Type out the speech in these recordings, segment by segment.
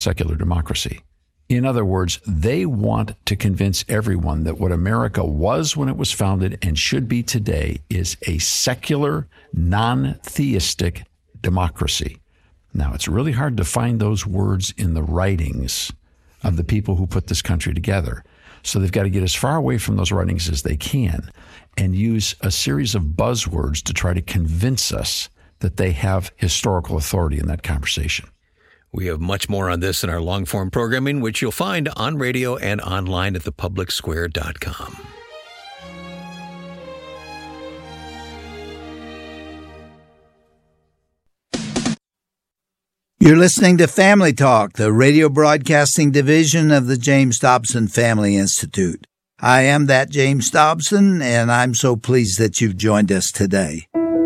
secular democracy. In other words, they want to convince everyone that what America was when it was founded and should be today is a secular, non-theistic democracy. Now, it's really hard to find those words in the writings of the people who put this country together. So they've got to get as far away from those writings as they can and use a series of buzzwords to try to convince us that they have historical authority in that conversation. We have much more on this in our long-form programming, which you'll find on radio and online at thepublicsquare.com. You're listening to Family Talk, the radio broadcasting division of the James Dobson Family Institute. I am that James Dobson, and I'm so pleased that you've joined us today.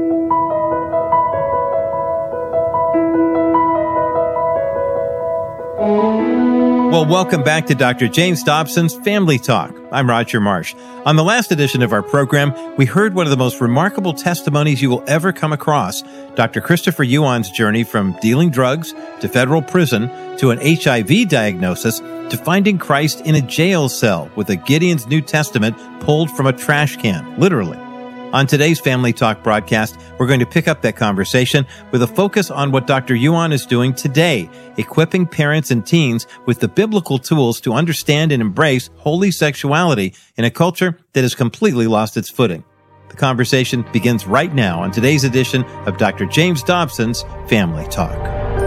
Well, welcome back to Dr. James Dobson's Family Talk. I'm Roger Marsh. On the last edition of our program, we heard one of the most remarkable testimonies you will ever come across, Dr. Christopher Yuan's journey from dealing drugs to federal prison to an HIV diagnosis to finding Christ in a jail cell with a Gideon's New Testament pulled from a trash can, literally. On today's Family Talk broadcast, we're going to pick up that conversation with a focus on what Dr. Yuan is doing today, equipping parents and teens with the biblical tools to understand and embrace holy sexuality in a culture that has completely lost its footing. The conversation begins right now on today's edition of Dr. James Dobson's Family Talk.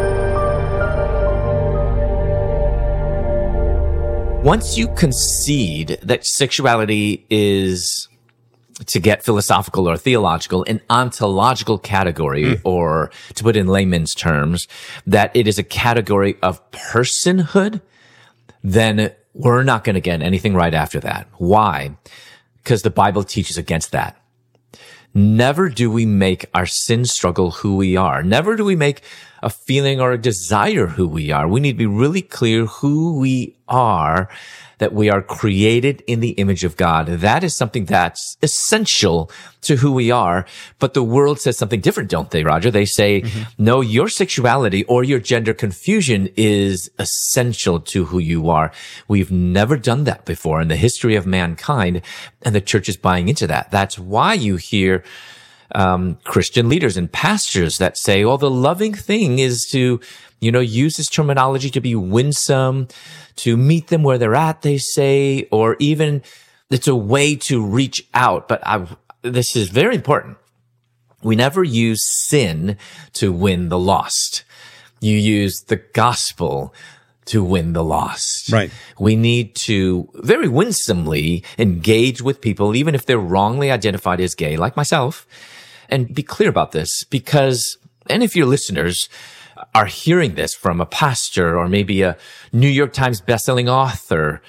Once you concede that sexuality is, to get philosophical or theological, an ontological category, or to put in layman's terms, that it is a category of personhood, then we're not going to get anything right after that. Why? Because the Bible teaches against that. Never do we make our sin struggle who we are. Never do we make a feeling or a desire who we are. We need to be really clear who we are, that we are created in the image of God. That is something that's essential to who we are. But the world says something different, don't they, Roger? They say, no, your sexuality or your gender confusion is essential to who you are. We've never done that before in the history of mankind, and the church is buying into that. That's why you hear Christian leaders and pastors that say, well, the loving thing is to, use this terminology to be winsome, to meet them where they're at, they say, or even it's a way to reach out. But this is very important. We never use sin to win the lost. You use the gospel to win the lost. Right. We need to very winsomely engage with people, even if they're wrongly identified as gay, like myself, and be clear about this, because, and if your listeners are hearing this from a pastor or maybe a New York Times bestselling author,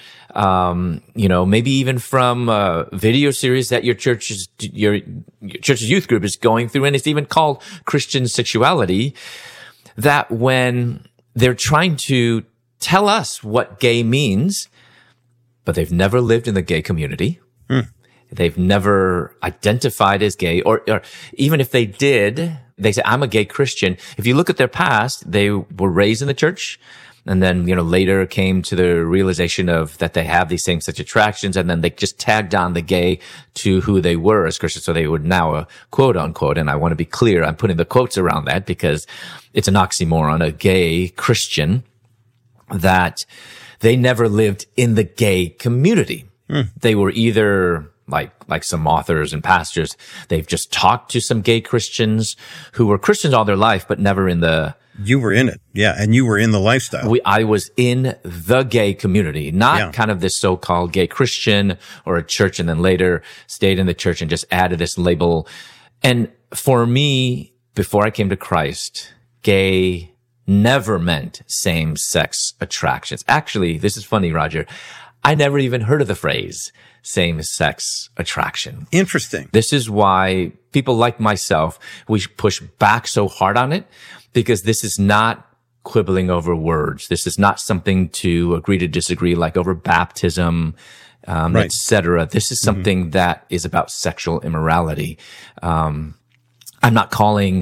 maybe even from a video series that your church's youth group is going through, and it's even called Christian Sexuality, that when they're trying to tell us what gay means, but they've never lived in the gay community, they've never identified as gay, or even if they did, they say, I'm a gay Christian. If you look at their past, they were raised in the church, and then, later came to the realization of that they have these same-sex attractions, and then they just tagged on the gay to who they were as Christians. So they were now a quote unquote, and I want to be clear, I'm putting the quotes around that because it's an oxymoron, a gay Christian, that they never lived in the gay community. They were either like some authors and pastors, they've just talked to some gay Christians who were Christians all their life, but never in the... You were in it. Yeah. And you were in the lifestyle. I was in the gay community, not kind of this so-called gay Christian or a church, and then later stayed in the church and just added this label. And for me, before I came to Christ, gay never meant same-sex attractions. Actually, this is funny, Roger. I never even heard of the phrase same-sex attraction. Interesting. This is why people like myself, we push back so hard on it, because this is not quibbling over words. This is not something to agree to disagree, like over baptism, etc. This is something that is about sexual immorality. I'm not calling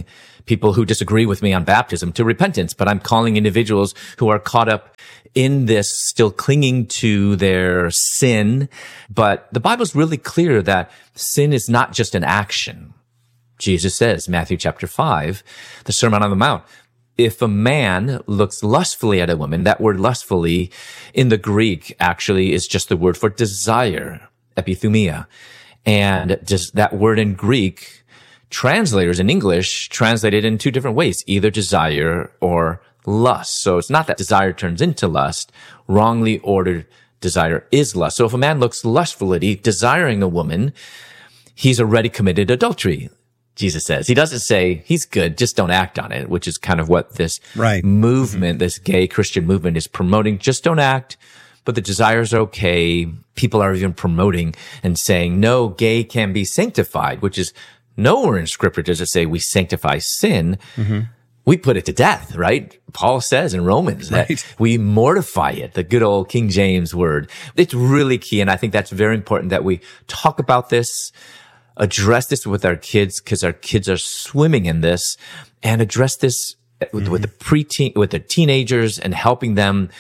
people who disagree with me on baptism to repentance, but I'm calling individuals who are caught up in this, still clinging to their sin. But the Bible's really clear that sin is not just an action. Jesus says, Matthew chapter 5, the Sermon on the Mount, if a man looks lustfully at a woman, that word lustfully in the Greek actually is just the word for desire, epithumia. And just that word in Greek, translators in English translate it in two different ways, either desire or lust. So it's not that desire turns into lust. Wrongly ordered desire is lust. So if a man looks lustfully, desiring a woman, he's already committed adultery, Jesus says. He doesn't say he's good, just don't act on it, which is kind of what this movement, this gay Christian movement is promoting. Just don't act, but the desires are okay. People are even promoting and saying, no, gay can be sanctified, which is nowhere in scripture does it say we sanctify sin. We put it to death, right? Paul says in Romans that we mortify it, the good old King James word. It's really key. And I think that's very important that we talk about this, address this with our kids, because our kids are swimming in this, and address this with the preteen, with the teenagers, and helping them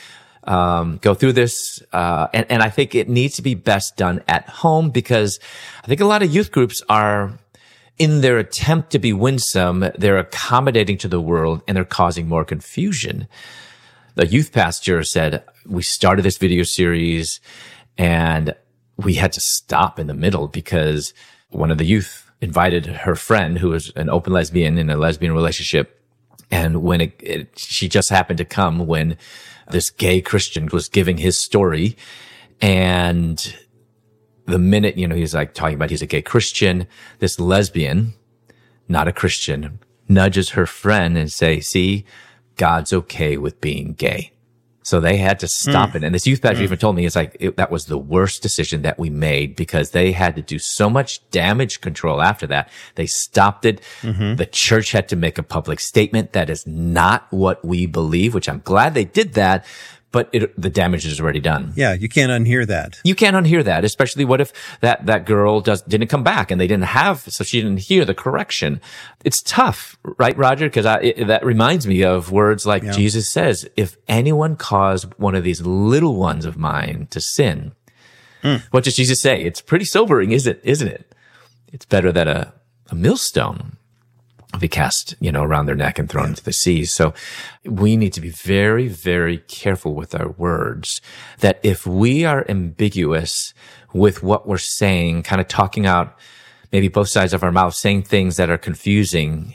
go through this. And I think it needs to be best done at home, because I think a lot of youth groups are, in their attempt to be winsome, they're accommodating to the world and they're causing more confusion. The youth pastor said, we started this video series and we had to stop in the middle because one of the youth invited her friend, who was an open lesbian in a lesbian relationship. And when she just happened to come when this gay Christian was giving his story. And the minute, he's like talking about he's a gay Christian, this lesbian, not a Christian, nudges her friend and say, see, God's okay with being gay. So they had to stop it. And this youth pastor even told me, that was the worst decision that we made, because they had to do so much damage control after that. They stopped it. The church had to make a public statement that is not what we believe, which I'm glad they did that. But the damage is already done. Yeah, you can't unhear that. You can't unhear that, especially what if that girl didn't come back and they didn't so she didn't hear the correction. It's tough, right, Roger? Because that reminds me of words like Jesus says, if anyone cause one of these little ones of mine to sin, what does Jesus say? It's pretty sobering, isn't it? It's better that a millstone be cast, around their neck and thrown into the sea. So we need to be very, very careful with our words, that if we are ambiguous with what we're saying, kind of talking out maybe both sides of our mouth, saying things that are confusing,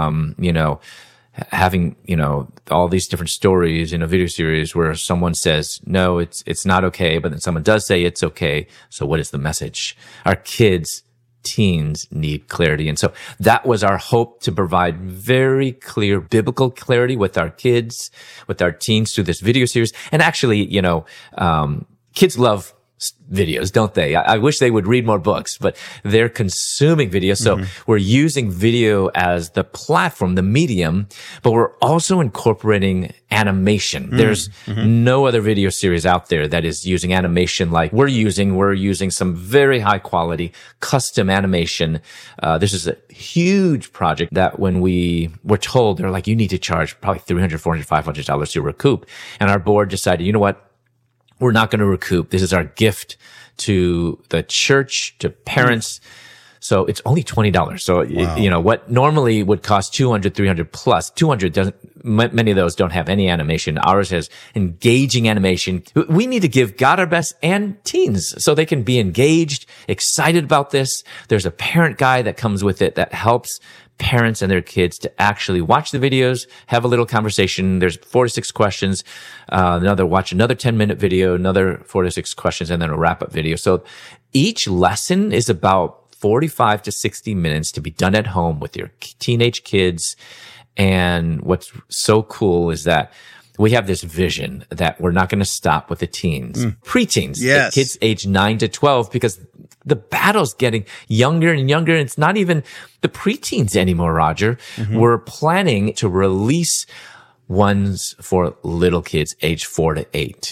having, all these different stories in a video series where someone says, no, it's not okay, but then someone does say it's okay. So what is the message? Our teens need clarity. And so that was our hope, to provide very clear biblical clarity with our kids, with our teens through this video series. And actually, kids love videos, don't they? I wish they would read more books, but they're consuming video. So we're using video as the platform, the medium, but we're also incorporating animation. There's no other video series out there that is using animation like we're using. We're using some very high quality custom animation. This is a huge project that when we were told, they're like, you need to charge probably $300, $400, $500 to recoup. And our board decided, you know what? We're not going to recoup. This is our gift to the church, to parents. So it's only $20. So, what normally would cost $200, $300 plus, many of those don't have any animation. Ours has engaging animation. We need to give God our best, and teens, so they can be engaged, excited about this. There's a parent guide that comes with it that helps parents and their kids to actually watch the videos, have a little conversation. There's 4 to 6 questions. Watch another 10-minute video, another 4 to 6 questions, and then a wrap-up video. So each lesson is about 45 to 60 minutes to be done at home with your teenage kids. And what's so cool is that we have this vision that we're not going to stop with the teens, preteens, kids age 9 to 12, because the battle's getting younger and younger. And it's not even the preteens anymore, Roger. We're planning to release ones for little kids age 4 to 8.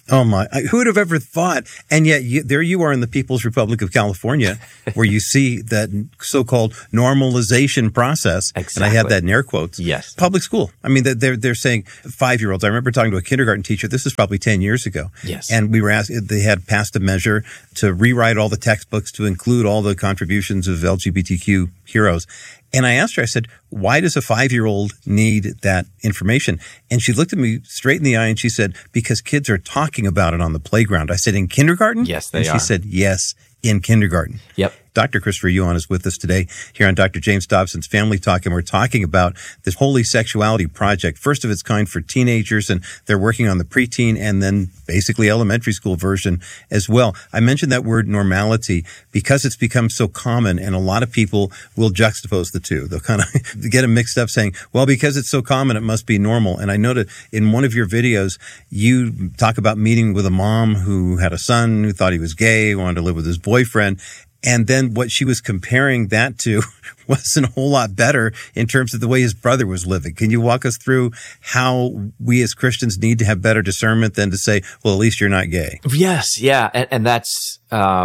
Oh my, who would have ever thought? And yet there you are in the People's Republic of California where you see that so-called normalization process. Exactly. And I have that in air quotes. Yes. Public school. I mean, they're saying 5-year-olds. I remember talking to a kindergarten teacher. This is probably 10 years ago. Yes. And we were asked, they had passed a measure to rewrite all the textbooks to include all the contributions of LGBTQ heroes. And I asked her, I said, why does a 5-year-old need that information? And she looked at me straight in the eye and she said, because kids are talking about it on the playground. I said, in kindergarten? Yes, they are. And she said, yes, in kindergarten. Yep. Dr. Christopher Yuan is with us today here on Dr. James Dobson's Family Talk, and we're talking about this Holy Sexuality Project, first of its kind for teenagers, and they're working on the preteen and then basically elementary school version as well. I mentioned that word normality because it's become so common, and a lot of people will juxtapose the two. They'll kind of get them mixed up saying, well, because it's so common, it must be normal. And I know that in one of your videos, you talk about meeting with a mom who had a son who thought he was gay, wanted to live with his boyfriend. And then what she was comparing that to wasn't a whole lot better in terms of the way his brother was living. Can you walk us through how we as Christians need to have better discernment than to say, well, at least you're not gay? Yes. Yeah. And that's,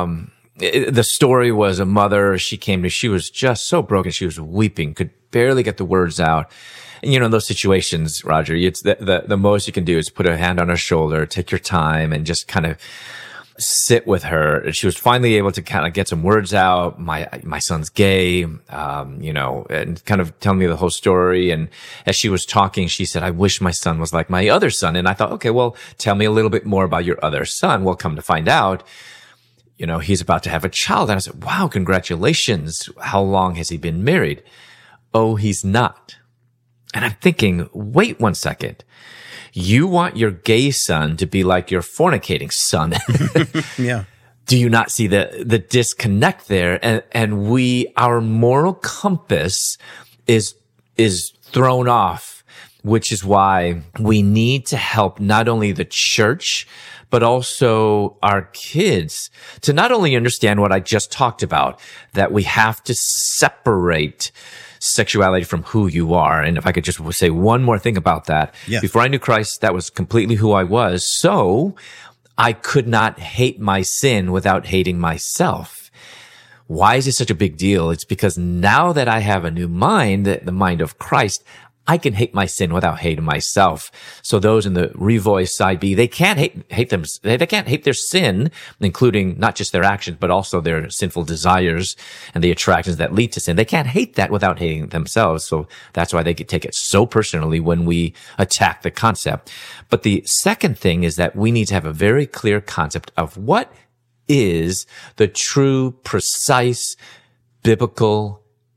the story was a mother. She was just so broken. She was weeping, could barely get the words out. And, in those situations, Roger, it's the most you can do is put a hand on her shoulder, take your time and just kind of sit with her. She was finally able to kind of get some words out. My son's gay, and kind of tell me the whole story. And as she was talking, she said, I wish my son was like my other son. And I thought, okay, well, tell me a little bit more about your other son. Well, come to find out, he's about to have a child. And I said, wow, congratulations. How long has he been married? Oh, he's not. And I'm thinking, wait 1 second. You want your gay son to be like your fornicating son. Yeah. Do you not see the disconnect there? And our moral compass is thrown off, which is why we need to help not only the church, but also our kids to not only understand what I just talked about, that we have to separate sexuality from who you are. And if I could just say one more thing about that. Yeah. Before I knew Christ, that was completely who I was. So I could not hate my sin without hating myself. Why is it such a big deal? It's because now that I have a new mind, the mind of Christ, I can hate my sin without hating myself. So those in the Revoice side B, they can't hate them. They can't hate their sin, including not just their actions, but also their sinful desires and the attractions that lead to sin. They can't hate that without hating themselves. So that's why they could take it so personally when we attack the concept. But the second thing is that we need to have a very clear concept of what is the true, precise, biblical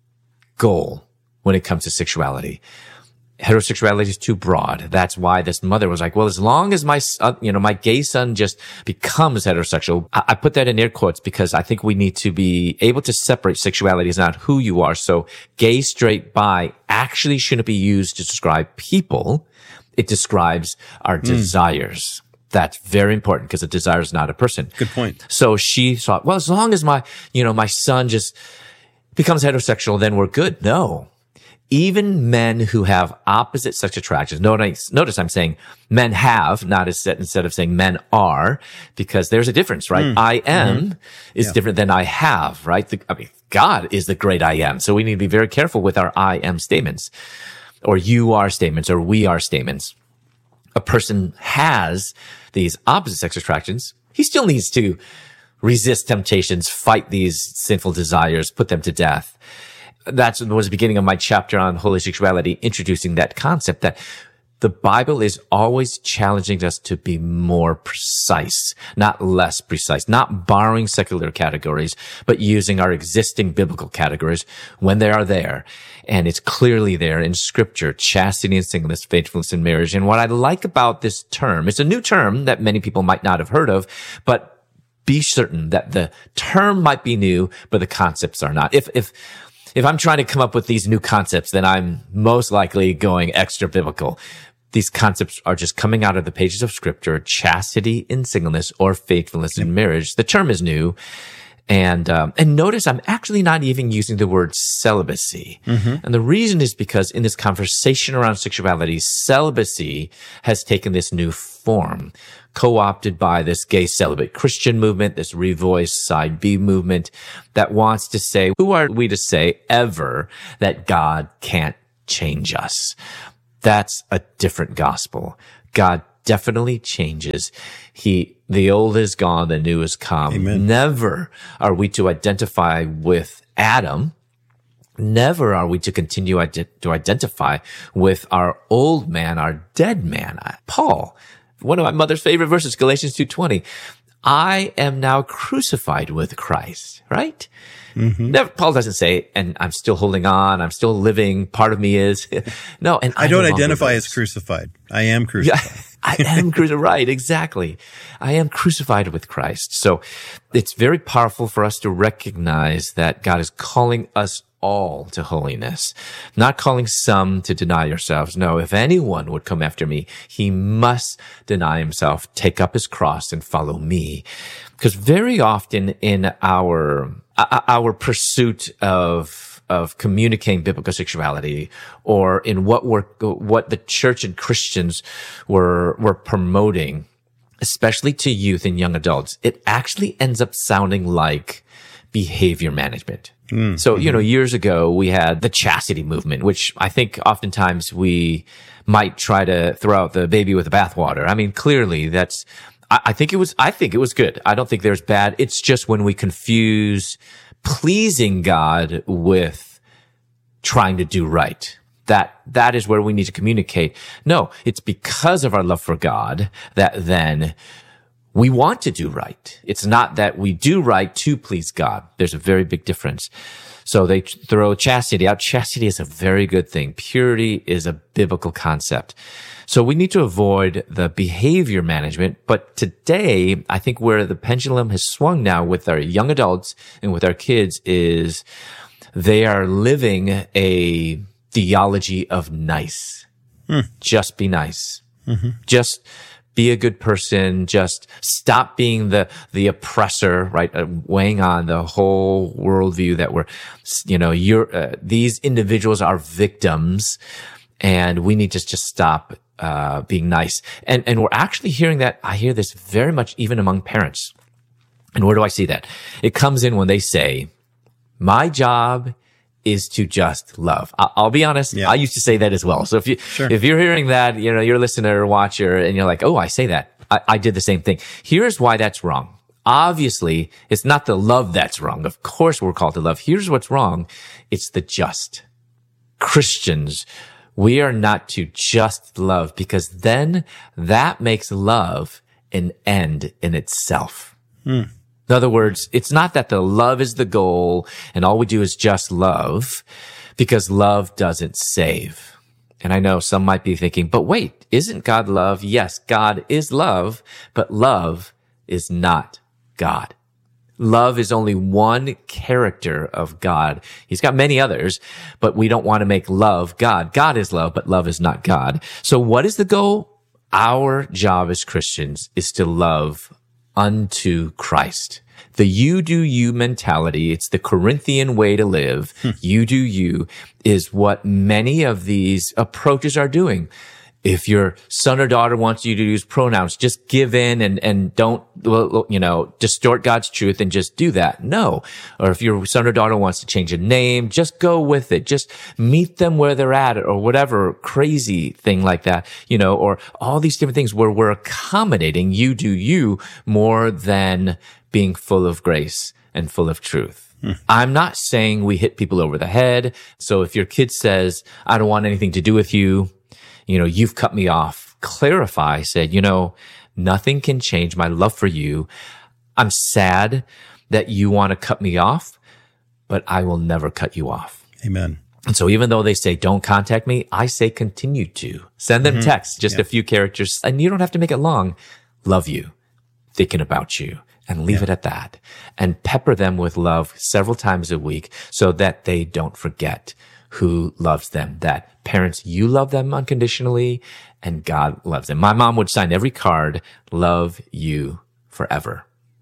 goal when it comes to sexuality. Heterosexuality is too broad. That's why this mother was like, well, as long as my gay son just becomes heterosexual, I put that in air quotes because I think we need to be able to separate sexuality is not who you are. So gay, straight, bi actually shouldn't be used to describe people. It describes our desires. That's very important because a desire is not a person. Good point. So she thought, well, as long as my son just becomes heterosexual, then we're good. No. Even men who have opposite sex attractions, notice I'm saying men have, not instead of saying men are, because there's a difference, right? I am is different than I have, right? God is the great I am. So we need to be very careful with our I am statements, or you are statements, or we are statements. A person has these opposite sex attractions. He still needs to resist temptations, fight these sinful desires, put them to death. That was the beginning of my chapter on holy sexuality, introducing that concept that the Bible is always challenging us to be more precise, not less precise, not borrowing secular categories, but using our existing biblical categories when they are there. And it's clearly there in Scripture, chastity and singleness, faithfulness in marriage. And what I like about this term, it's a new term that many people might not have heard of, but be certain that the term might be new, but the concepts are not. If I'm trying to come up with these new concepts, then I'm most likely going extra biblical. These concepts are just coming out of the pages of Scripture, chastity in singleness or faithfulness in marriage. The term is new. And notice I'm actually not even using the word celibacy. And the reason is because in this conversation around sexuality, celibacy has taken this new form, co-opted by this gay celibate Christian movement, this Revoice Side B movement that wants to say, who are we to say ever that God can't change us? That's a different gospel. God definitely changes. The old is gone, the new has come. Amen. Never are we to identify with Adam. Never are we to continue to identify with our old man, our dead man. Paul, one of my mother's favorite verses, Galatians 2:20. I am now crucified with Christ, right? Mm-hmm. Never, Paul doesn't say, and I'm still holding on, I'm still living, part of me is. No, and I don't identify as crucified. I am crucified. Yeah, I am crucified. Right, exactly. I am crucified with Christ. So it's very powerful for us to recognize that God is calling us all to holiness, not calling some to deny yourselves. No, if anyone would come after me, he must deny himself, take up his cross and follow me. Because very often in our pursuit of communicating biblical sexuality, or in what the church and Christians were promoting, especially to youth and young adults, it actually ends up sounding like behavior management. So, years ago, we had the chastity movement, which I think oftentimes we might try to throw out the baby with the bathwater. I mean, clearly I think it was good. I don't think there's bad. It's just when we confuse pleasing God with trying to do right. That is where we need to communicate. No, it's because of our love for God that then we want to do right. It's not that we do right to please God. There's a very big difference. So they throw chastity out. Chastity is a very good thing. Purity is a biblical concept. So we need to avoid the behavior management. But today, I think where the pendulum has swung now with our young adults and with our kids is they are living a theology of nice. Just be nice. Mm-hmm. Just be a good person. Just stop being the oppressor, right? Weighing on the whole worldview that these individuals are victims and we need to just stop, being nice. And we're actually hearing that. I hear this very much even among parents. And where do I see that? It comes in when they say, my job is to just love. I'll be honest. Yeah. I used to say that as well. So if you're hearing that, you're a listener or watcher and you're like, oh, I say that. I did the same thing. Here's why that's wrong. Obviously, it's not the love that's wrong. Of course, we're called to love. Here's what's wrong. It's the just. Christians, we are not to just love because then that makes love an end in itself. In other words, it's not that the love is the goal and all we do is just love, because love doesn't save. And I know some might be thinking, but wait, isn't God love? Yes, God is love, but love is not God. Love is only one character of God. He's got many others, but we don't want to make love God. God is love, but love is not God. So what is the goal? Our job as Christians is to love unto Christ. The you do you mentality, it's the Corinthian way to live. You do you is what many of these approaches are doing. If your son or daughter wants you to use pronouns, just give in and don't, distort God's truth and just do that. No. Or if your son or daughter wants to change a name, just go with it. Just meet them where they're at or whatever crazy thing like that, or all these different things where we're accommodating you do you more than being full of grace and full of truth. I'm not saying we hit people over the head. So if your kid says, I don't want anything to do with you, you've cut me off. Clarify, said, nothing can change my love for you. I'm sad that you want to cut me off, but I will never cut you off. Amen. And so even though they say, don't contact me, I say continue to. Send them texts, just a few characters, and you don't have to make it long. Love you, thinking about you, and leave it at that. And pepper them with love several times a week so that they don't forget who loves them, that parents, you love them unconditionally and God loves them. My mom would sign every card, love you forever.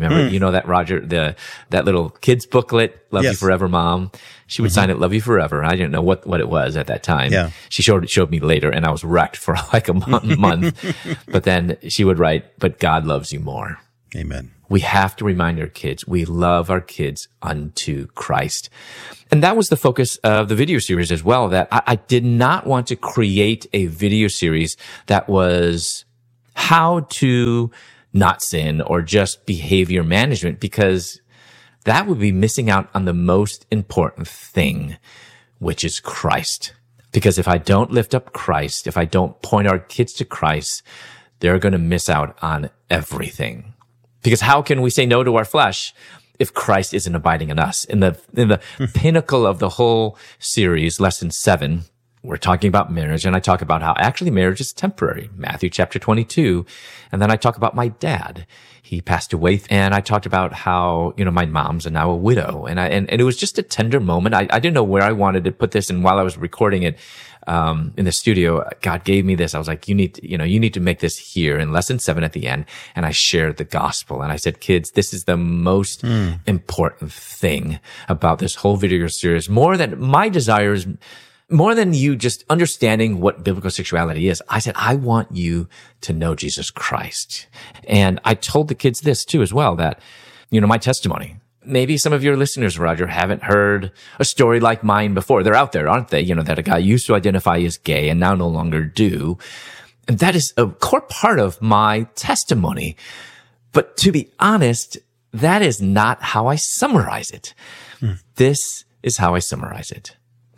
Remember, you know that, Roger, that little kid's booklet, Love You Forever, Mom. She would sign it, Love You Forever. I didn't know what it was at that time. Yeah. She showed me later, and I was wrecked for like a month. But then she would write, but God loves you more. Amen. We have to remind our kids, we love our kids unto Christ. And that was the focus of the video series as well, that I did not want to create a video series that was how to not sin or just behavior management, because that would be missing out on the most important thing, which is Christ. Because if I don't lift up Christ, if I don't point our kids to Christ, they're going to miss out on everything. Because how can we say no to our flesh if Christ isn't abiding in us? In the pinnacle of the whole series, lesson 7, we're talking about marriage, and I talk about how actually marriage is temporary, Matthew chapter 22. And then I talk about my dad. He passed away, and I talked about how, my mom's now a widow. And it was just a tender moment. I didn't know where I wanted to put this. And while I was recording it, in the studio, God gave me this. I was like, you need to make this here in lesson 7 at the end. And I shared the gospel, and I said, kids, this is the most important thing about this whole video series. More than my desires, more than you just understanding what biblical sexuality is, I said, I want you to know Jesus Christ. And I told the kids this too as well, that, my testimony. Maybe some of your listeners, Roger, haven't heard a story like mine before. They're out there, aren't they? That a guy used to identify as gay and now no longer do. And that is a core part of my testimony. But to be honest, that is not how I summarize it. This is how I summarize it.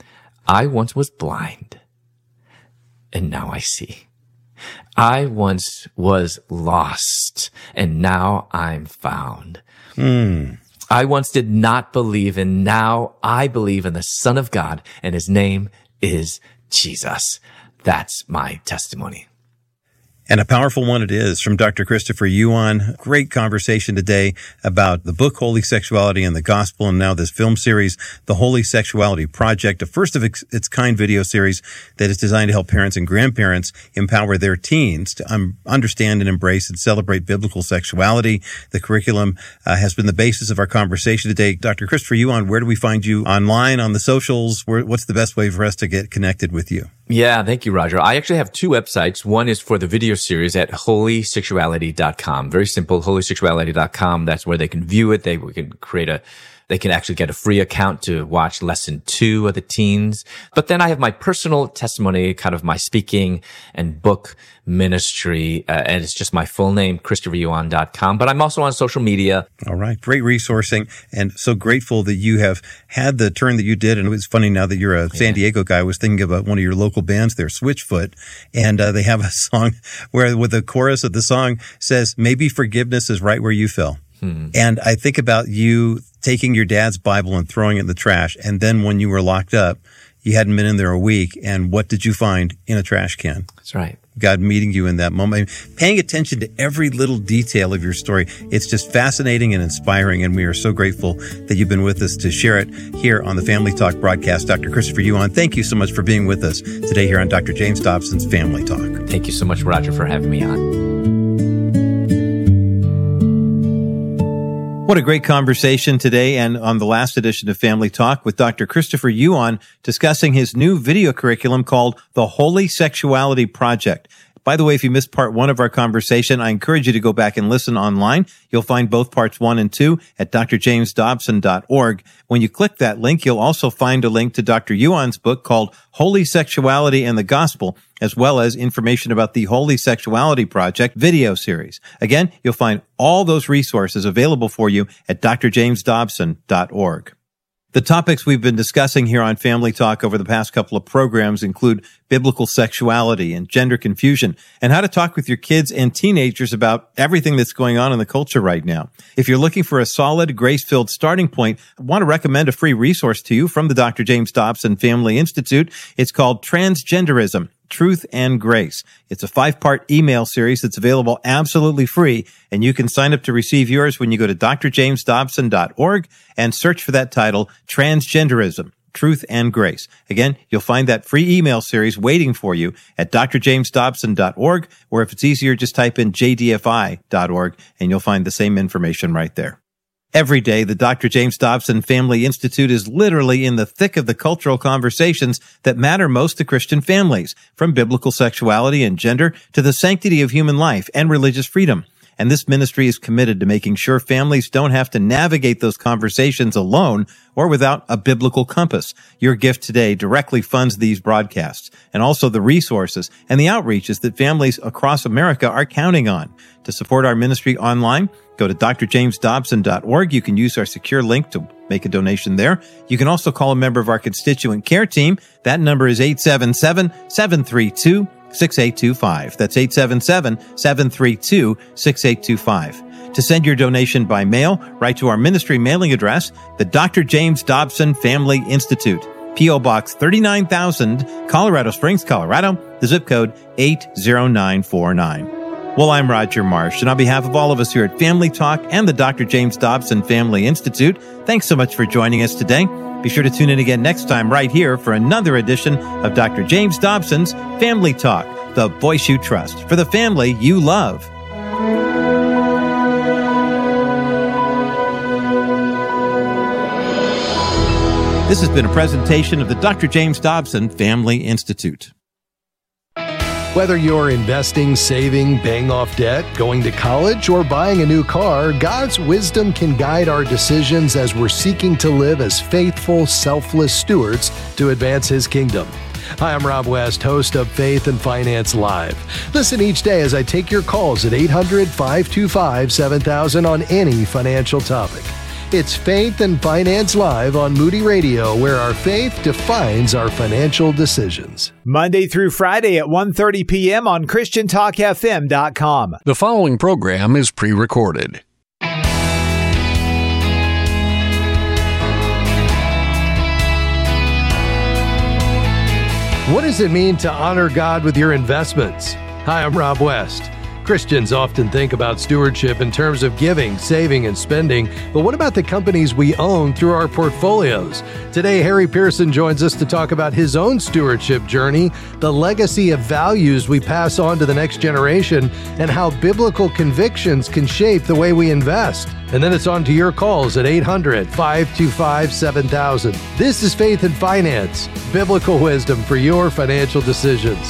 I once was blind, and now I see. I once was lost, and now I'm found. I once did not believe, and now I believe in the Son of God, and his name is Jesus. That's my testimony. And a powerful one it is, from Dr. Christopher Yuan. Great conversation today about the book Holy Sexuality and the Gospel, and now this film series, The Holy Sexuality Project, a first of its kind video series that is designed to help parents and grandparents empower their teens to understand and embrace and celebrate biblical sexuality. The curriculum has been the basis of our conversation today. Dr. Christopher Yuan, where do we find you online, on the socials? What's the best way for us to get connected with you? Yeah, thank you, Roger. I actually have 2 websites. One is for the video series at holysexuality.com. Very simple, holysexuality.com. That's where they can view it. They can actually get a free account to watch lesson 2 of the teens. But then I have my personal testimony, kind of my speaking and book ministry. And it's just my full name, ChristopherYuan.com. But I'm also on social media. All right. Great resourcing. And so grateful that you have had the turn that you did. And it was funny, now that you're a San Diego guy, I was thinking about one of your local bands there, Switchfoot. And they have a song where with the chorus of the song says, maybe forgiveness is right where you fell. And I think about you taking your dad's Bible and throwing it in the trash. And then when you were locked up, you hadn't been in there a week. And what did you find in a trash can? That's right. God meeting you in that moment, paying attention to every little detail of your story. It's just fascinating and inspiring. And we are so grateful that you've been with us to share it here on the Family Talk broadcast. Dr. Christopher Yuan, thank you so much for being with us today here on Dr. James Dobson's Family Talk. Thank you so much, Roger, for having me on. What a great conversation today, and on the last edition of Family Talk with Dr. Christopher Yuan, discussing his new video curriculum called The Holy Sexuality Project. By the way, if you missed part 1 of our conversation, I encourage you to go back and listen online. You'll find both parts 1 and 2 at drjamesdobson.org. When you click that link, you'll also find a link to Dr. Yuan's book called Holy Sexuality and the Gospel, as well as information about the Holy Sexuality Project video series. Again, you'll find all those resources available for you at drjamesdobson.org. The topics we've been discussing here on Family Talk over the past couple of programs include biblical sexuality and gender confusion, and how to talk with your kids and teenagers about everything that's going on in the culture right now. If you're looking for a solid, grace-filled starting point, I want to recommend a free resource to you from the Dr. James Dobson Family Institute. It's called Transgenderism, Truth and Grace. It's a 5-part email series that's available absolutely free, and you can sign up to receive yours when you go to drjamesdobson.org and search for that title, Transgenderism, Truth and Grace. Again, you'll find that free email series waiting for you at drjamesdobson.org, or if it's easier, just type in jdfi.org and you'll find the same information right there. Every day, the Dr. James Dobson Family Institute is literally in the thick of the cultural conversations that matter most to Christian families, from biblical sexuality and gender to the sanctity of human life and religious freedom. And this ministry is committed to making sure families don't have to navigate those conversations alone or without a biblical compass. Your gift today directly funds these broadcasts and also the resources and the outreaches that families across America are counting on. To support our ministry online, go to drjamesdobson.org. You can use our secure link to make a donation there. You can also call a member of our constituent care team. That number is 877-732-6825. That's 877-732-6825. To send your donation by mail, write to our ministry mailing address, the Dr. James Dobson Family Institute, P.O. Box 39,000, Colorado Springs, Colorado, the zip code 80949. Well, I'm Roger Marsh, and on behalf of all of us here at Family Talk and the Dr. James Dobson Family Institute, thanks so much for joining us today. Be sure to tune in again next time right here for another edition of Dr. James Dobson's Family Talk, the voice you trust for the family you love. This has been a presentation of the Dr. James Dobson Family Institute. Whether you're investing, saving, paying off debt, going to college, or buying a new car, God's wisdom can guide our decisions as we're seeking to live as faithful, selfless stewards to advance His kingdom. Hi, I'm Rob West, host of Faith and Finance Live. Listen each day as I take your calls at 800-525-7000 on any financial topic. It's Faith and Finance Live on Moody Radio, where our faith defines our financial decisions. Monday through Friday at 1:30 p.m. on ChristianTalkFM.com. The following program is pre-recorded. What does it mean to honor God with your investments? Hi, I'm Rob West. Christians often think about stewardship in terms of giving, saving, and spending, but what about the companies we own through our portfolios? Today, Harry Pearson joins us to talk about his own stewardship journey, the legacy of values we pass on to the next generation, and how biblical convictions can shape the way we invest. And then it's on to your calls at 800-525-7000. This is Faith and Finance, biblical wisdom for your financial decisions.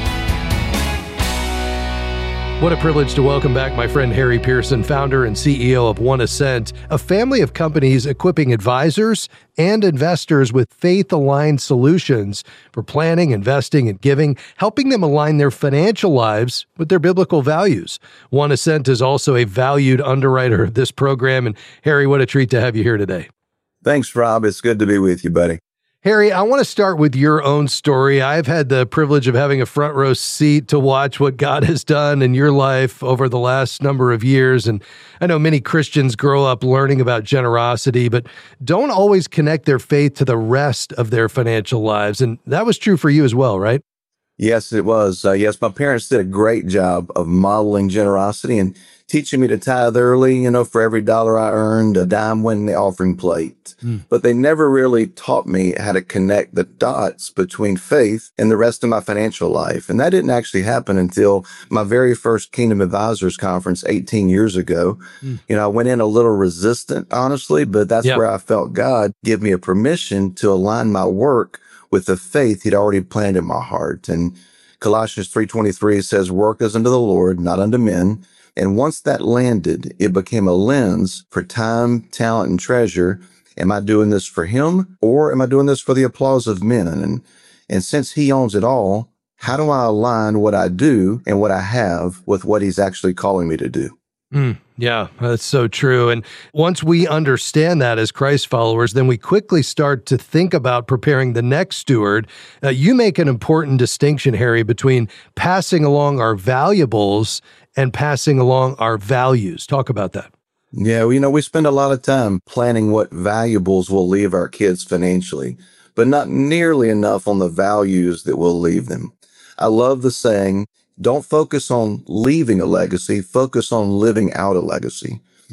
What a privilege to welcome back my friend Harry Pearson, founder and CEO of One Ascent, a family of companies equipping advisors and investors with faith-aligned solutions for planning, investing, and giving, helping them align their financial lives with their biblical values. One Ascent is also a valued underwriter of this program. And Harry, what a treat to have you here today. Thanks, Rob. It's good to be with you, buddy. Harry, I want to start with your own story. I've had the privilege of having a front row seat to watch what God has done in your life over the last number of years. And I know many Christians grow up learning about generosity, but don't always connect their faith to the rest of their financial lives. And that was true for you as well, right? Yes, it was. Yes, my parents did a great job of modeling generosity and teaching me to tithe early. For every dollar I earned, a dime went in the offering plate. But they never really taught me how to connect the dots between faith and the rest of my financial life. And that didn't actually happen until my very first Kingdom Advisors Conference 18 years ago. I went in a little resistant, honestly, but that's where I felt God give me a permission to align my work with the faith He'd already planted in my heart. And Colossians 3:23 says, "Work as unto the Lord, not unto men." And once that landed, it became a lens for time, talent, and treasure. Am I doing this for Him, or am I doing this for the applause of men? And since He owns it all, how do I align what I do and what I have with what He's actually calling me to do? Yeah, that's so true. And once we understand that as Christ followers, then we quickly start to think about preparing the next steward. You make an important distinction, Harry, between passing along our valuables and passing along our values. Talk about that. Yeah, we spend a lot of time planning what valuables we'll leave our kids financially, but not nearly enough on the values that we'll leave them. I love the saying, don't focus on leaving a legacy, focus on living out a legacy.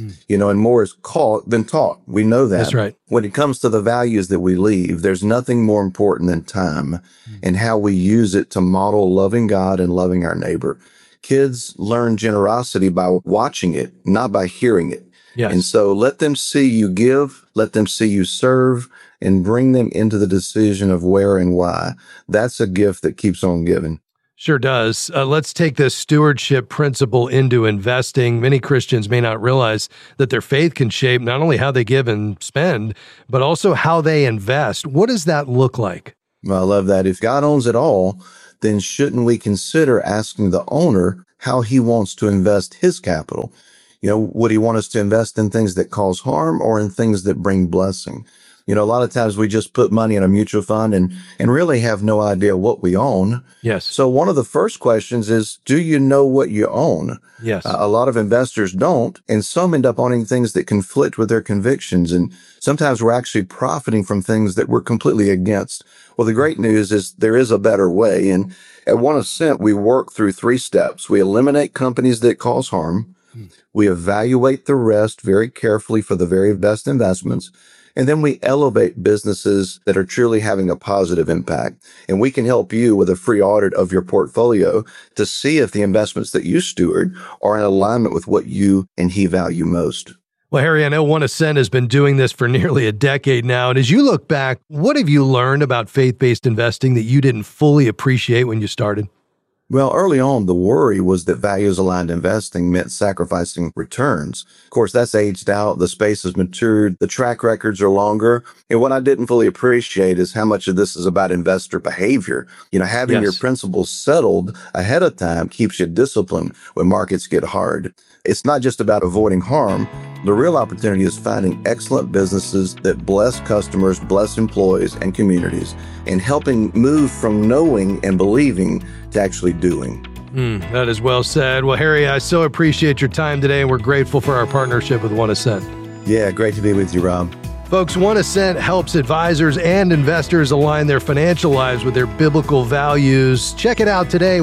And more is caught than taught. We know that. That's right. When it comes to the values that we leave, there's nothing more important than time and how we use it to model loving God and loving our neighbor. Kids learn generosity by watching it, not by hearing it. Yes. And so let them see you give, let them see you serve, and bring them into the decision of where and why. That's a gift that keeps on giving. Sure does. Let's take this stewardship principle into investing. Many Christians may not realize that their faith can shape not only how they give and spend, but also how they invest. What does that look like? Well, I love that. If God owns it all, then shouldn't we consider asking the owner how he wants to invest his capital? Would he want us to invest in things that cause harm or in things that bring blessing? A lot of times we just put money in a mutual fund and really have no idea what we own. Yes. So one of the first questions is, do you know what you own? Yes. A lot of investors don't, and some end up owning things that conflict with their convictions. And sometimes we're actually profiting from things that we're completely against. Well, the great news is there is a better way. And at One Ascent, we work through 3 steps. We eliminate companies that cause harm. We evaluate the rest very carefully for the very best investments. And then we elevate businesses that are truly having a positive impact. And we can help you with a free audit of your portfolio to see if the investments that you steward are in alignment with what you and he value most. Well, Harry, I know One Ascent has been doing this for nearly a decade now. And as you look back, what have you learned about faith-based investing that you didn't fully appreciate when you started? Well, early on, the worry was that values-aligned investing meant sacrificing returns. Of course, that's aged out. The space has matured. The track records are longer. And what I didn't fully appreciate is how much of this is about investor behavior. Having your principles settled ahead of time keeps you disciplined when markets get hard. It's not just about avoiding harm. The real opportunity is finding excellent businesses that bless customers, bless employees and communities, and helping move from knowing and believing to actually doing. That is well said. Well, Harry, I so appreciate your time today, and we're grateful for our partnership with One Ascent. Yeah, great to be with you, Rob. Folks, One Ascent helps advisors and investors align their financial lives with their biblical values. Check it out today,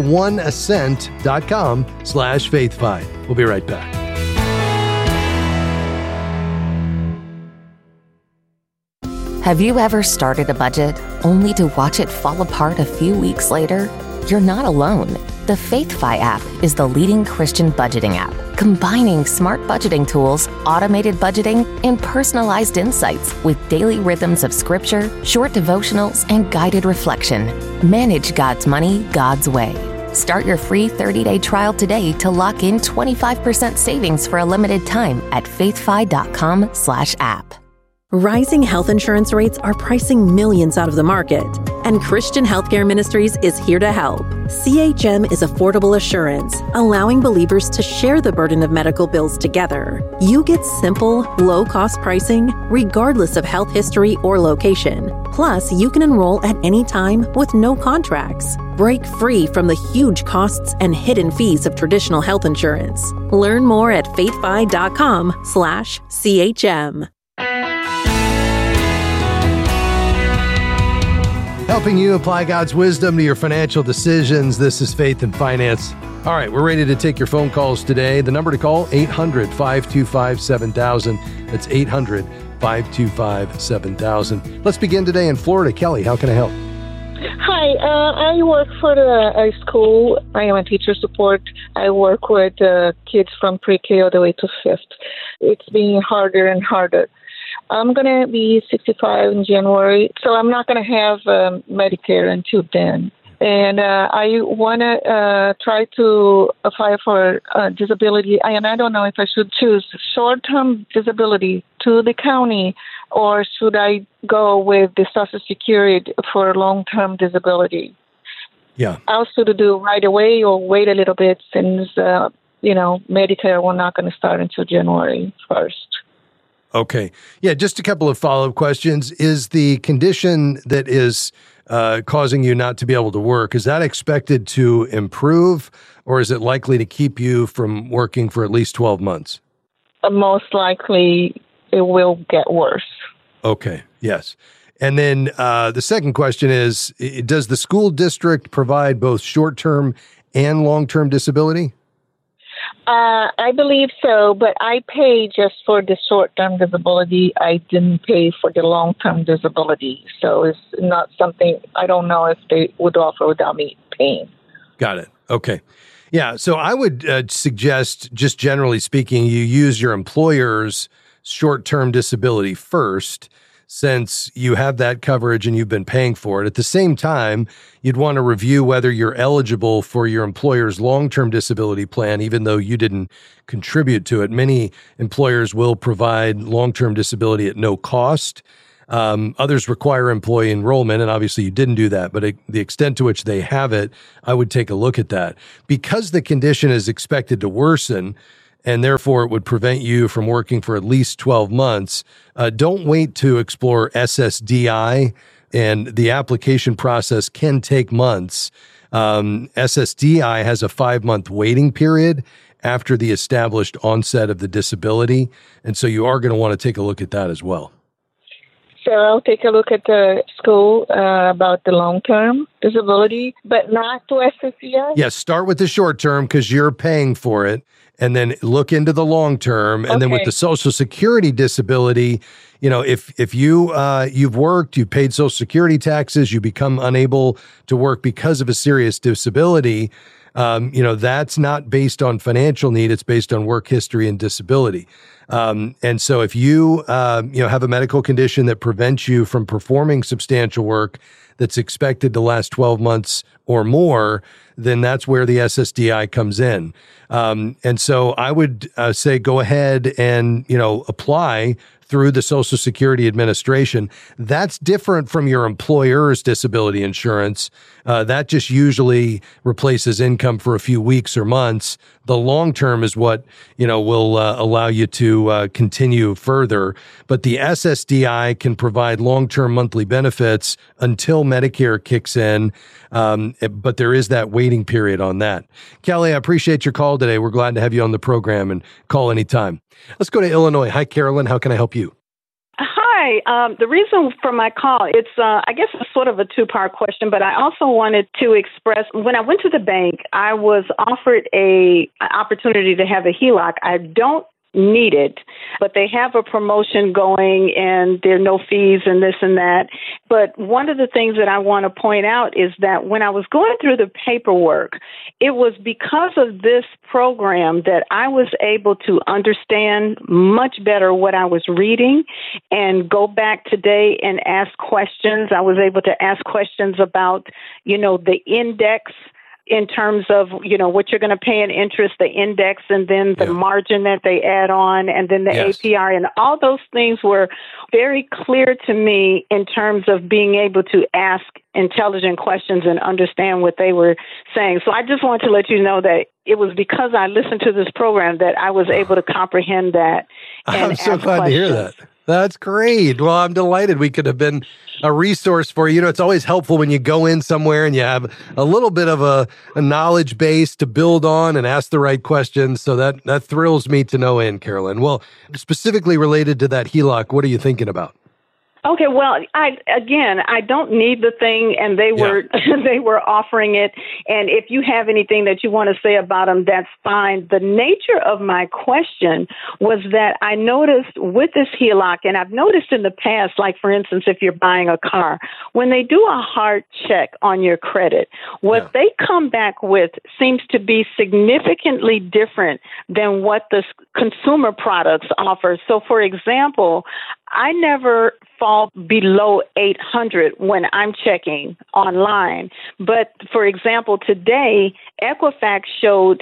oneascent.com/faithfi. We'll be right back. Have you ever started a budget only to watch it fall apart a few weeks later? You're not alone. The FaithFi app is the leading Christian budgeting app, combining smart budgeting tools, automated budgeting, and personalized insights with daily rhythms of scripture, short devotionals, and guided reflection. Manage God's money God's way. Start your free 30-day trial today to lock in 25% savings for a limited time at faithfi.com/app. Rising health insurance rates are pricing millions out of the market, and Christian Healthcare Ministries is here to help. CHM is affordable assurance, allowing believers to share the burden of medical bills together. You get simple, low-cost pricing, regardless of health history or location. Plus, you can enroll at any time with no contracts. Break free from the huge costs and hidden fees of traditional health insurance. Learn more at faithfi.com/CHM. Helping you apply God's wisdom to your financial decisions. This is Faith and Finance. All right, we're ready to take your phone calls today. The number to call, 800-525-7000. That's 800-525-7000. Let's begin today in Florida. Kelly, how can I help? Hi, I work for a school. I am a teacher support. I work with kids from pre-K all the way to 5th. It's being harder and harder. I'm going to be 65 in January, so I'm not going to have Medicare until then. And I want to try to apply for disability, and I don't know if I should choose short-term disability to the county, or should I go with the Social Security for long-term disability? Yeah. Also to do right away or wait a little bit since, Medicare we're not going to start until January 1st. Okay. Yeah, just a couple of follow-up questions. Is the condition that is causing you not to be able to work, is that expected to improve, or is it likely to keep you from working for at least 12 months? Most likely it will get worse. Okay, yes. And then the second question is, does the school district provide both short-term and long-term disability? I believe so, but I pay just for the short-term disability. I didn't pay for the long-term disability. So it's not something, I don't know if they would offer without me paying. Got it. Okay. Yeah. So I would suggest, just generally speaking, you use your employer's short-term disability first, since you have that coverage and you've been paying for it. At the same time, you'd want to review whether you're eligible for your employer's long-term disability plan, even though you didn't contribute to it. Many employers will provide long-term disability at no cost. Others require employee enrollment, and obviously you didn't do that, but the extent to which they have it, I would take a look at that. Because the condition is expected to worsen, and therefore it would prevent you from working for at least 12 months, don't wait to explore SSDI, and the application process can take months. SSDI has a 5-month waiting period after the established onset of the disability, and so you are going to want to take a look at that as well. So I'll take a look at the school about the long-term disability, but not to SSDI? Yes, start with the short-term because you're paying for it, and then look into the long-term. And then with the Social Security disability, you know, if you've worked, you've paid Social Security taxes, you become unable to work because of a serious disability, you know, that's not based on financial need. It's based on work history and disability. And so if you have a medical condition that prevents you from performing substantial work that's expected to last 12 months or more, then that's where the SSDI comes in. And so I would say go ahead and, apply through the Social Security Administration. That's different from your employer's disability insurance. That just usually replaces income for a few weeks or months. The long term is what, will allow you to continue further. But the SSDI can provide long-term monthly benefits until Medicare kicks in. But there is that waiting period on that. Kelly, I appreciate your call today. We're glad to have you on the program, and call anytime. Let's go to Illinois. Hi, Carolyn. How can I help you? Hi. The reason for my call, it's sort of a two-part question, but I also wanted to express, when I went to the bank, I was offered an opportunity to have a HELOC. I don't need it, but they have a promotion going and there are no fees and this and that. But one of the things that I want to point out is that when I was going through the paperwork, it was because of this program that I was able to understand much better what I was reading and go back today and ask questions. I was able to ask questions about, the index in terms of, what you're going to pay in interest, the index, and then the margin that they add on, and then the APR. And all those things were very clear to me in terms of being able to ask intelligent questions and understand what they were saying. So I just wanted to let you know that it was because I listened to this program that I was able to comprehend that. And I'm so glad to hear that. That's great. Well, I'm delighted we could have been a resource for you. It's always helpful when you go in somewhere and you have a little bit of a knowledge base to build on and ask the right questions. So that thrills me to no end, Carolyn. Well, specifically related to that HELOC, what are you thinking about? Okay, well, I don't need the thing, and they were offering it. And if you have anything that you want to say about them, that's fine. The nature of my question was that I noticed with this HELOC, and I've noticed in the past, like for instance, if you're buying a car, when they do a hard check on your credit, what they come back with seems to be significantly different than what the consumer products offer. So, for example, I never fall below 800 when I'm checking online. But for example, today, Equifax showed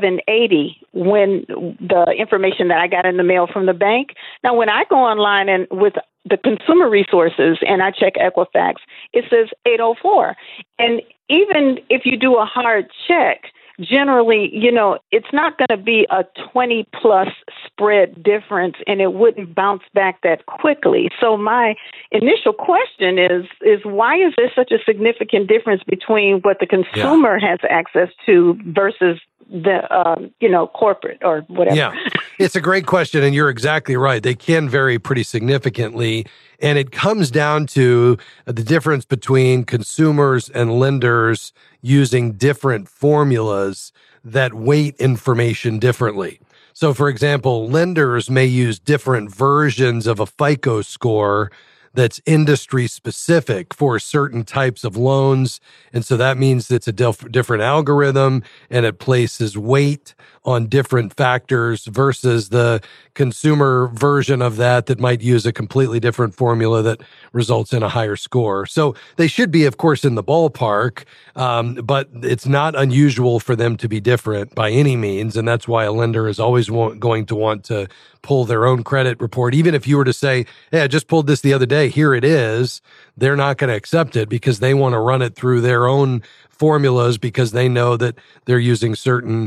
780 when the information that I got in the mail from the bank. Now, when I go online and with the consumer resources and I check Equifax, it says 804. And even if you do a hard check, generally, it's not going to be a 20 plus spread difference, and it wouldn't bounce back that quickly. So my initial question is why is there such a significant difference between what the consumer has access to versus the corporate or whatever. Yeah, it's a great question, and you're exactly right. They can vary pretty significantly, and it comes down to the difference between consumers and lenders using different formulas that weight information differently. So, for example, lenders may use different versions of a FICO score that's industry specific for certain types of loans. And so that means it's a different algorithm, and it places weight on different factors versus the consumer version of that might use a completely different formula that results in a higher score. So they should be, of course, in the ballpark, but it's not unusual for them to be different by any means. And that's why a lender is always going to want to pull their own credit report. Even if you were to say, hey, I just pulled this the other day, here it is, they're not going to accept it because they want to run it through their own formulas because they know that they're using certain,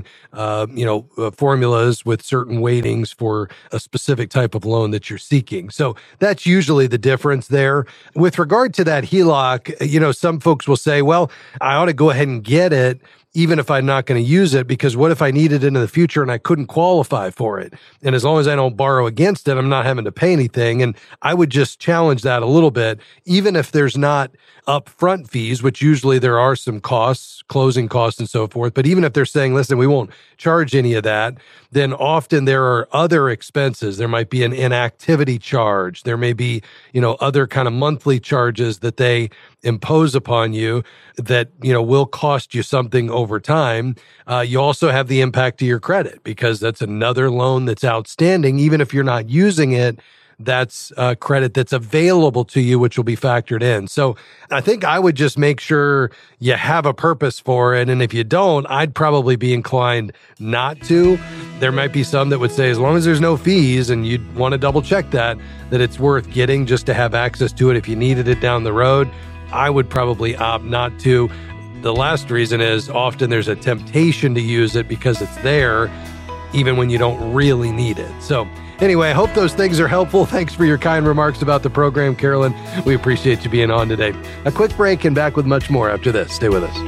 formulas with certain weightings for a specific type of loan that you're seeking. So that's usually the difference there. With regard to that HELOC, some folks will say, well, I ought to go ahead and get it even if I'm not going to use it, because what if I need it in the future and I couldn't qualify for it? And as long as I don't borrow against it, I'm not having to pay anything. And I would just challenge that a little bit, even if there's not upfront fees, which usually there are some costs, closing costs and so forth. But even if they're saying, listen, we won't charge any of that, then often there are other expenses. There might be an inactivity charge. There may be, other kind of monthly charges that they impose upon you that, will cost you something over time. You also have the impact to your credit because that's another loan that's outstanding. Even if you're not using it, that's a credit that's available to you, which will be factored in. So I think I would just make sure you have a purpose for it. And if you don't, I'd probably be inclined not to. There might be some that would say, as long as there's no fees, and you'd want to double check that it's worth getting just to have access to it if you needed it down the road. I would probably opt not to. The last reason is often there's a temptation to use it because it's there, even when you don't really need it. So anyway, I hope those things are helpful. Thanks for your kind remarks about the program, Carolyn. We appreciate you being on today. A quick break and back with much more after this. Stay with us.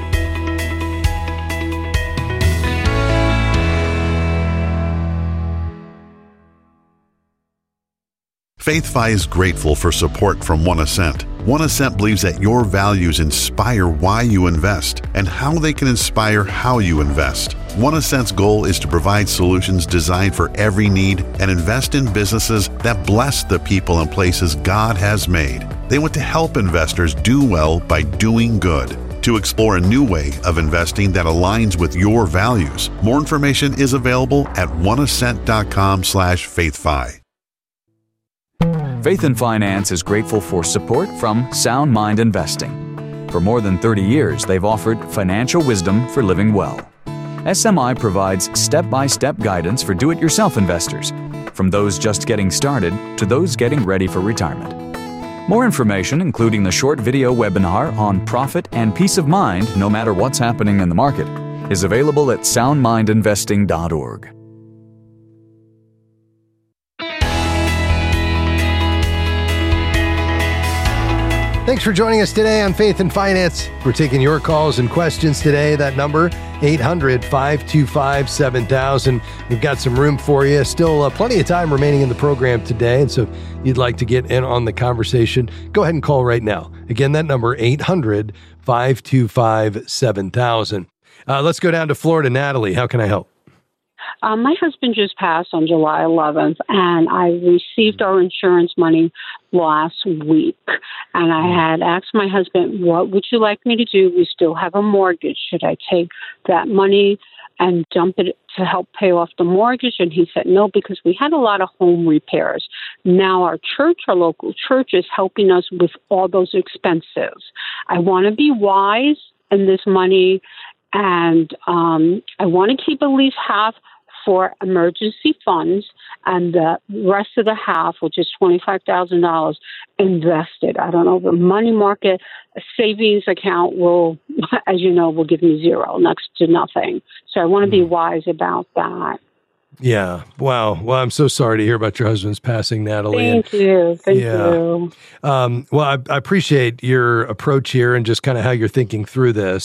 FaithFi is grateful for support from One Ascent. One Ascent believes that your values inspire why you invest and how they can inspire how you invest. One Ascent's goal is to provide solutions designed for every need and invest in businesses that bless the people and places God has made. They want to help investors do well by doing good. To explore a new way of investing that aligns with your values, more information is available at oneascent.com/faithfi. Faith and Finance is grateful for support from Sound Mind Investing. For more than 30 years, they've offered financial wisdom for living well. SMI provides step-by-step guidance for do-it-yourself investors, from those just getting started to those getting ready for retirement. More information, including the short video webinar on profit and peace of mind no matter what's happening in the market, is available at soundmindinvesting.org. Thanks for joining us today on Faith and Finance. We're taking your calls and questions today. That number, 800-525-7000. We've got some room for you. Still plenty of time remaining in the program today. And so if you'd like to get in on the conversation, go ahead and call right now. Again, that number, 800-525-7000. Let's go down to Florida. Natalie, how can I help? My husband just passed on July 11th, and I received our insurance money last week. And I had asked my husband, what would you like me to do? We still have a mortgage. Should I take that money and dump it to help pay off the mortgage? And he said no, because we had a lot of home repairs. Now our local church is helping us with all those expenses. I want to be wise in this money, and I want to keep at least half for emergency funds, and the rest of the half, which is $25,000, invested. I don't know, the money market savings account will, as you know, will give me zero, next to nothing. So I want to be wise about that. Yeah. Wow. Well, I'm so sorry to hear about your husband's passing, Natalie. Thank you. Thank you. Well, I appreciate your approach here and just kind of how you're thinking through this.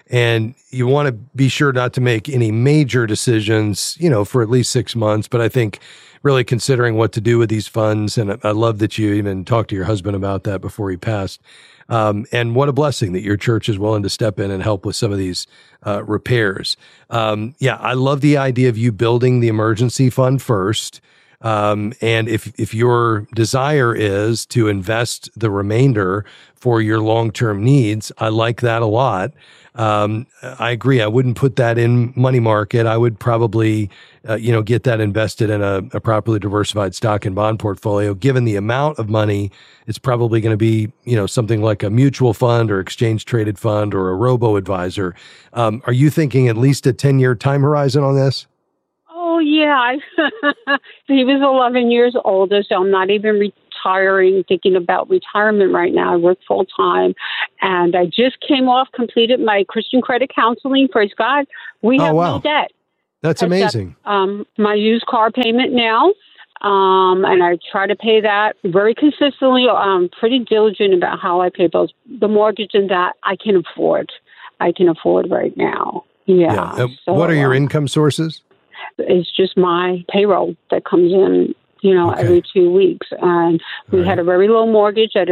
And you want to be sure not to make any major decisions, for at least 6 months. But I think really considering what to do with these funds, and I love that you even talked to your husband about that before he passed. And what a blessing that your church is willing to step in and help with some of these repairs. I love the idea of you building the emergency fund first. And if your desire is to invest the remainder for your long-term needs, I like that a lot. I agree. I wouldn't put that in money market. I would probably, get that invested in a properly diversified stock and bond portfolio. Given the amount of money, it's probably going to be, something like a mutual fund or exchange traded fund or a robo-advisor. Are you thinking at least a 10-year time horizon on this? Oh, yeah. He was 11 years older, so I'm not even retiring, thinking about retirement right now. I work full time, and I just completed my Christian credit counseling. Praise God. We have no debt. That's amazing. My used car payment now, and I try to pay that very consistently. I'm pretty diligent about how I pay bills. The mortgage and that I can afford. Right now. Yeah. So, what are your income sources? It's just my payroll that comes in, every 2 weeks. And we had a very low mortgage at a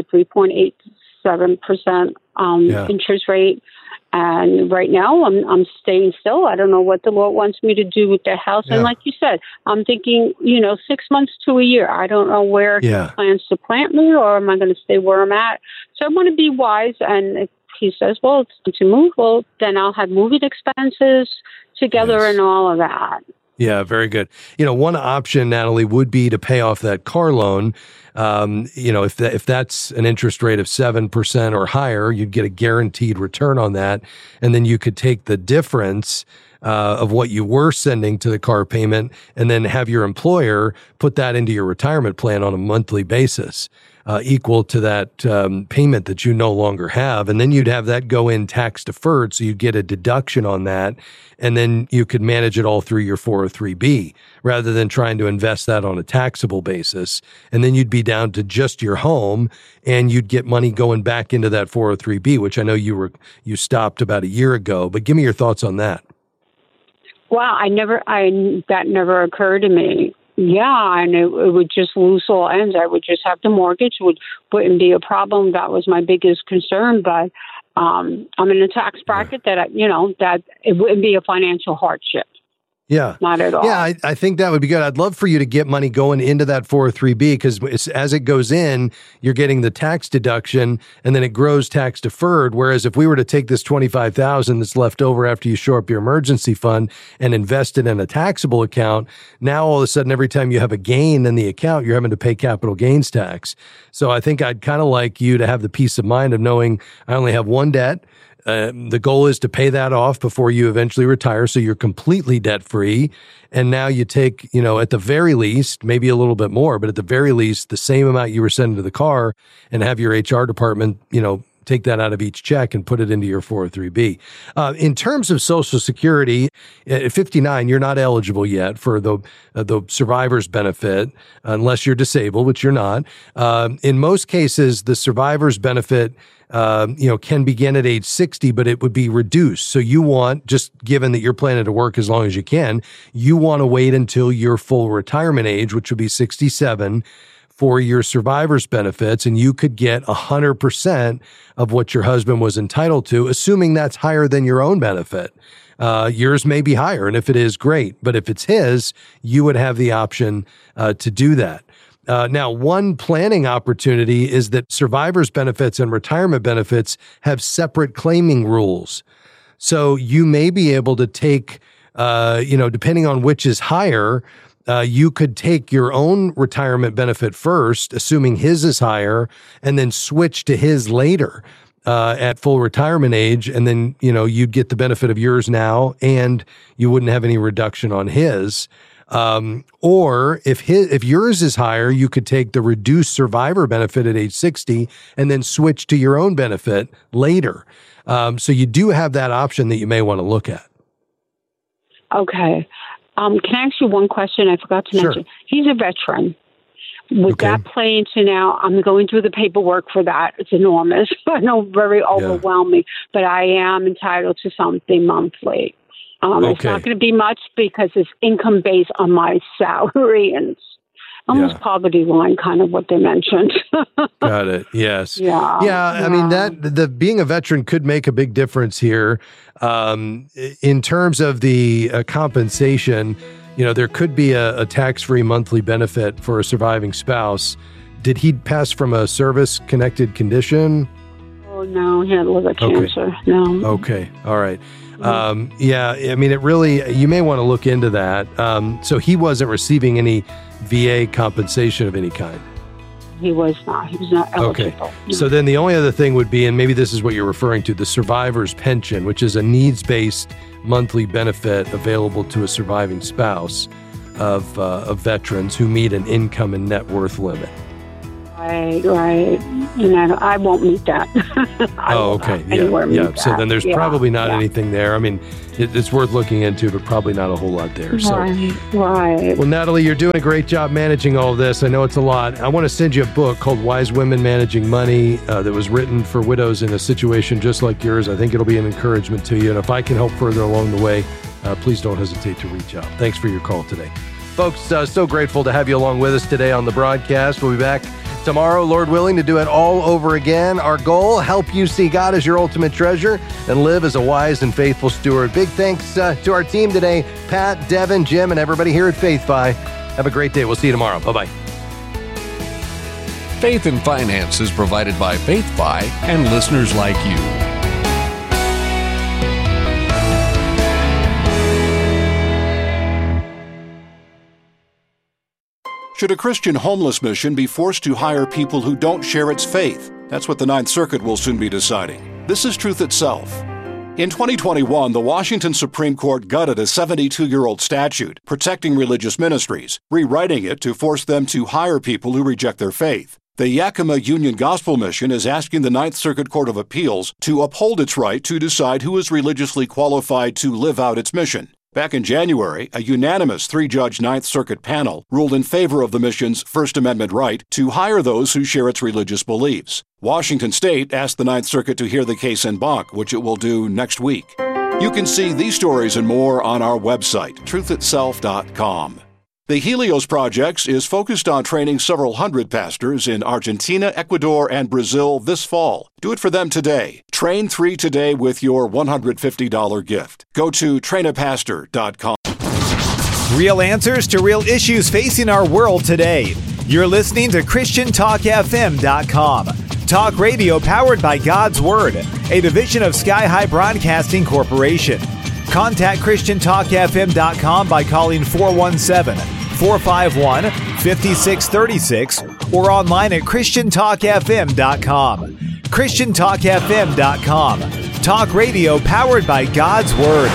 3.87% interest rate. And right now I'm staying still. I don't know what the Lord wants me to do with the house. Yeah. And like you said, I'm thinking, 6 months to a year. I don't know where He plans to plant me, or am I going to stay where I'm at? So I want to be wise. And if He says, well, it's time to move, well, then I'll have moving expenses together and all of that. Yeah, very good. One option, Natalie, would be to pay off that car loan. If that's an interest rate of 7% or higher, you'd get a guaranteed return on that. And then you could take the difference of what you were sending to the car payment and then have your employer put that into your retirement plan on a monthly basis, equal to that payment that you no longer have. And then you'd have that go in tax deferred. So you'd get a deduction on that. And then you could manage it all through your 403B rather than trying to invest that on a taxable basis. And then you'd be down to just your home and you'd get money going back into that 403B, which I know you stopped about a year ago. But give me your thoughts on that. Wow, that never occurred to me. Yeah, and it would just loose all ends. I would just have the mortgage, wouldn't be a problem. That was my biggest concern. But I'm in a tax bracket that it wouldn't be a financial hardship. Yeah. Not at all. Yeah, I think that would be good. I'd love for you to get money going into that 403B because as it goes in, you're getting the tax deduction and then it grows tax deferred. Whereas if we were to take this $25,000 that's left over after you shore up your emergency fund and invest it in a taxable account, now all of a sudden, every time you have a gain in the account, you're having to pay capital gains tax. So I think I'd kind of like you to have the peace of mind of knowing I only have one debt. The goal is to pay that off before you eventually retire, so you're completely debt-free. And now you take, at the very least, maybe a little bit more, but at the very least, the same amount you were sending to the car and have your HR department, take that out of each check and put it into your 403B. In terms of Social Security, at 59, you're not eligible yet for the survivor's benefit unless you're disabled, which you're not. In most cases, the survivor's benefit can begin at age 60, but it would be reduced. So you want, just given that you're planning to work as long as you can, you want to wait until your full retirement age, which would be 67, for your survivor's benefits, and you could get 100% of what your husband was entitled to, assuming that's higher than your own benefit. Yours may be higher, and if it is, great. But if it's his, you would have the option to do that. Now, one planning opportunity is that survivor's benefits and retirement benefits have separate claiming rules. So you may be able to take, depending on which is higher, you could take your own retirement benefit first, assuming his is higher, and then switch to his later at full retirement age. And then, you'd get the benefit of yours now, and you wouldn't have any reduction on his. Or if yours is higher, you could take the reduced survivor benefit at age 60 and then switch to your own benefit later. So you do have that option that you may want to look at. Okay. Can I ask you one question? I forgot to mention. He's a veteran. Would that play into now? I'm going through the paperwork for that. It's enormous. I know, very overwhelming, but I am entitled to something monthly. It's not going to be much because it's income based on my salary, and it's almost poverty line, kind of what they mentioned. Got it. Yes. Yeah. I mean, the being a veteran could make a big difference here. In terms of the compensation, there could be a tax-free monthly benefit for a surviving spouse. Did he pass from a service-connected condition? Oh, no, he had liver cancer. No. Okay. All right. I mean, you may want to look into that. So he wasn't receiving any VA compensation of any kind. He was not. He was not eligible. Okay. So then the only other thing would be, and maybe this is what you're referring to, the survivor's pension, which is a needs-based monthly benefit available to a surviving spouse of veterans who meet an income and net worth limit. Right. And I won't meet that. Okay. Yeah. So then there's probably not anything there. I mean, it's worth looking into, but probably not a whole lot there. So. Right. Well, Natalie, you're doing a great job managing all of this. I know it's a lot. I want to send you a book called Wise Women Managing Money that was written for widows in a situation just like yours. I think it'll be an encouragement to you. And if I can help further along the way, please don't hesitate to reach out. Thanks for your call today. Folks, so grateful to have you along with us today on the broadcast. We'll be back tomorrow, Lord willing, to do it all over again. Our goal, help you see God as your ultimate treasure and live as a wise and faithful steward. Big thanks to our team today, Pat, Devin, Jim, and everybody here at FaithFi. Have a great day. We'll see you tomorrow. Bye-bye. Faith and Finance is provided by FaithFi and listeners like you. Should a Christian homeless mission be forced to hire people who don't share its faith? That's what the Ninth Circuit will soon be deciding. This is Truth Itself. In 2021, the Washington Supreme Court gutted a 72-year-old statute protecting religious ministries, rewriting it to force them to hire people who reject their faith. The Yakima Union Gospel Mission is asking the Ninth Circuit Court of Appeals to uphold its right to decide who is religiously qualified to live out its mission. Back in January, a unanimous 3-judge Ninth Circuit panel ruled in favor of the mission's First Amendment right to hire those who share its religious beliefs. Washington State asked the Ninth Circuit to hear the case en banc, which it will do next week. You can see these stories and more on our website, truthitself.com. The Helios Project is focused on training several hundred pastors in Argentina, Ecuador, and Brazil this fall. Do it for them today. Train 3 today with your $150 gift. Go to trainapastor.com. Real answers to real issues facing our world today. You're listening to ChristianTalkFM.com. Talk radio powered by God's Word, a division of Sky High Broadcasting Corporation. Contact ChristianTalkFM.com by calling 417-451-5636 or online at ChristianTalkFM.com. ChristianTalkFM.com. Talk radio powered by God's Word.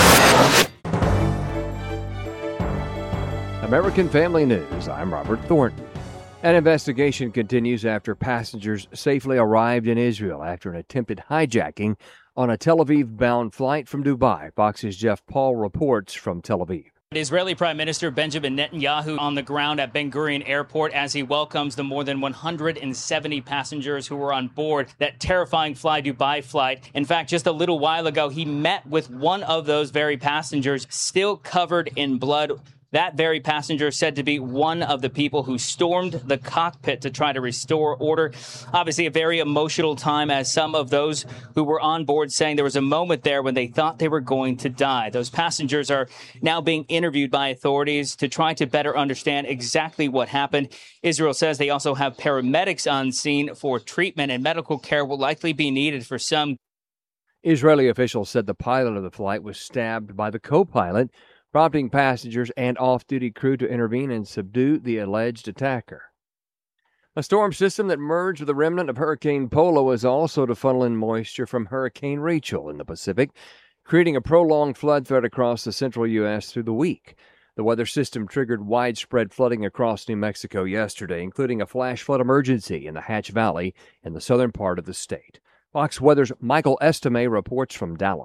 American Family News. I'm Robert Thornton. An investigation continues after passengers safely arrived in Israel after an attempted hijacking on a Tel Aviv-bound flight from Dubai. Fox's Jeff Paul reports from Tel Aviv. Israeli Prime Minister Benjamin Netanyahu on the ground at Ben Gurion Airport as he welcomes the more than 170 passengers who were on board that terrifying Fly Dubai flight. In fact, just a little while ago, he met with one of those very passengers, still covered in blood. That very passenger said to be one of the people who stormed the cockpit to try to restore order. Obviously, a very emotional time, as some of those who were on board saying there was a moment there when they thought they were going to die. Those passengers are now being interviewed by authorities to try to better understand exactly what happened. Israel says they also have paramedics on scene for treatment, and medical care will likely be needed for some. Israeli officials said the pilot of the flight was stabbed by the co-pilot, prompting passengers and off-duty crew to intervene and subdue the alleged attacker. A storm system that merged with a remnant of Hurricane Polo is also to funnel in moisture from Hurricane Rachel in the Pacific, creating a prolonged flood threat across the central U.S. through the week. The weather system triggered widespread flooding across New Mexico yesterday, including a flash flood emergency in the Hatch Valley in the southern part of the state. Fox Weather's Michael Estime reports from Dallas.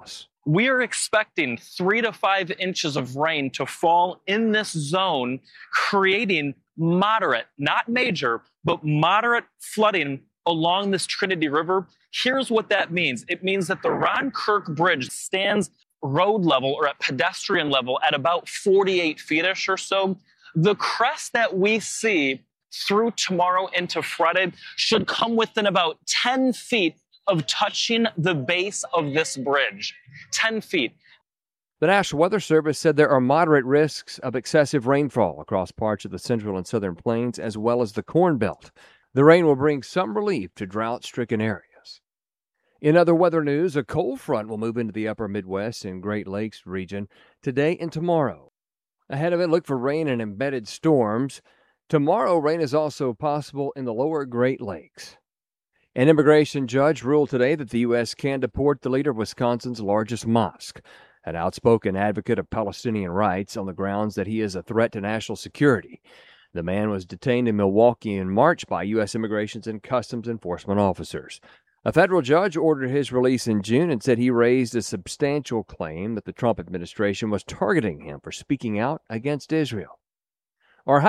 we are expecting 3 to 5 inches of rain to fall in this zone, creating moderate, not major, but moderate flooding along this Trinity River. Here's what that means. It means that the Ron Kirk Bridge stands road level or at pedestrian level at about 48 feet-ish or so. The crest that we see through tomorrow into Friday should come within about 10 feet of touching the base of this bridge. 10 feet. The National Weather Service said there are moderate risks of excessive rainfall across parts of the central and southern plains as well as the Corn Belt. The rain will bring some relief to drought-stricken areas. In other weather news, a cold front will move into the upper Midwest and Great Lakes region today and tomorrow. Ahead of it, look for rain and embedded storms. Tomorrow, rain is also possible in the lower Great Lakes. An immigration judge ruled today that the U.S. can deport the leader of Wisconsin's largest mosque, an outspoken advocate of Palestinian rights, on the grounds that he is a threat to national security. The man was detained in Milwaukee in March by U.S. Immigration and Customs Enforcement officers. A federal judge ordered his release in June and said he raised a substantial claim that the Trump administration was targeting him for speaking out against Israel.